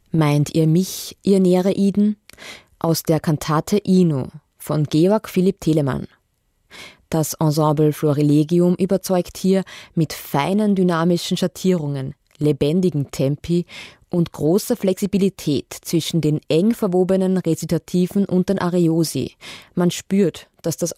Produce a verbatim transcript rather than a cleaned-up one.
Meint ihr mich, ihr Nereiden? Aus der Kantate Ino von Georg Philipp Telemann. Das Ensemble Florilegium überzeugt hier mit feinen dynamischen Schattierungen, lebendigen Tempi und großer Flexibilität zwischen den eng verwobenen Rezitativen und den Ariosi. Man spürt, dass das